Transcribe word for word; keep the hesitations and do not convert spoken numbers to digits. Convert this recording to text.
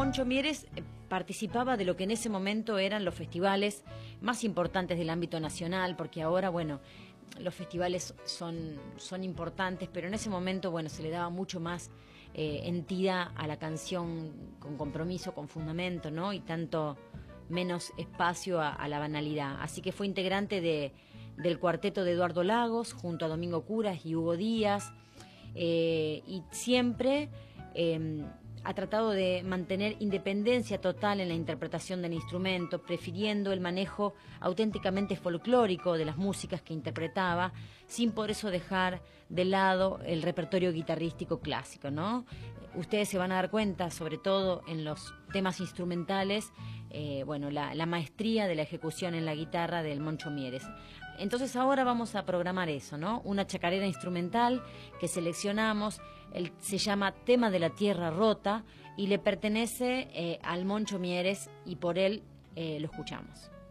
Moncho Mieres eh, participaba de lo que en ese momento eran los festivales más importantes del ámbito nacional, porque ahora, bueno, los festivales son, son importantes, pero en ese momento, bueno, se le daba mucho más eh, entidad a la canción con compromiso, con fundamento, ¿no? Y tanto menos espacio a, a la banalidad. Así que fue integrante de, del cuarteto de Eduardo Lagos, junto a Domingo Curas y Hugo Díaz, eh, y siempre eh, ha tratado de mantener independencia total en la interpretación del instrumento, prefiriendo el manejo auténticamente folclórico de las músicas que interpretaba, sin por eso dejar de lado el repertorio guitarrístico clásico, ¿no? Ustedes se van a dar cuenta, sobre todo en los temas instrumentales, eh, bueno, la, la maestría de la ejecución en la guitarra del Moncho Mieres. Entonces ahora vamos a programar eso, ¿no? Una chacarera instrumental que seleccionamos, el, se llama Tema de la Tierra Rota y le pertenece eh, al Moncho Mieres y por él eh, lo escuchamos.